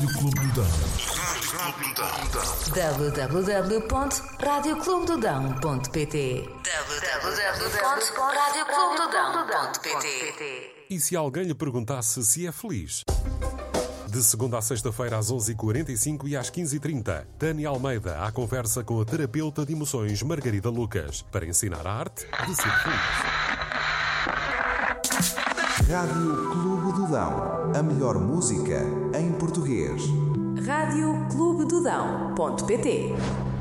Rádio Clube do Dão. www.radioclubedodão.pt www.radioclubedodão.pt. E se alguém lhe perguntasse se é feliz? De segunda a sexta-feira às 11h45 e às 15h30, Tânia Almeida à conversa com a terapeuta de emoções Margarida Lucas para ensinar a arte de ser feliz. Rádio Clube do Dão. A melhor música em português. radioclubedodão.pt